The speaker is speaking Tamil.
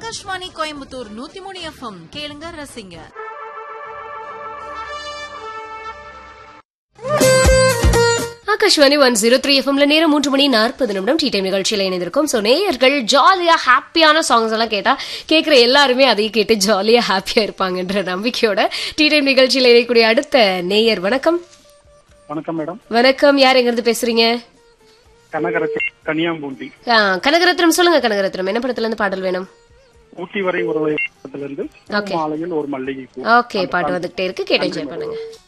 ஆகாஷ்வாணி கோயம்புத்தூர் 103 FM கேளுங்க ரசிங்க. ஆகாஷ்வாணி 103 எஃப்எம்ல நேரம் 3:40 டீ டைம் நிகழ்ச்சியில இணைந்திருக்கும். சோ நேயர்கள் ஜாலியா ஹாப்பியான சாங்ஸ் எல்லாம் கேட்டா கேட்கிற எல்லாருமே அதையும் கேட்டு ஜாலியா ஹாப்பியா இருப்பாங்கன்ற நம்பிக்கையோட டீ டைம் நிகழ்ச்சியில இணையக்கூடிய அடுத்த நேயர். வணக்கம். வணக்கம் மேடம். வணக்கம். யார் எங்க இருந்து பேசுறீங்க? கனகரத்னம், கனியாம்பூண்டி. கனகரத்னம் சொல்லுங்க. கனகரத்னம் என்ன படத்துல இருந்து பாடல் வேணும்? ஊட்டி வரை ஒரு படத்துல இருந்து மாலையில் ஒரு மல்லிகை பூ. ஓகே, பாட்டு வந்துகிட்டே இருக்கு, கேட்டு என்ஜாய் பண்ணுங்க.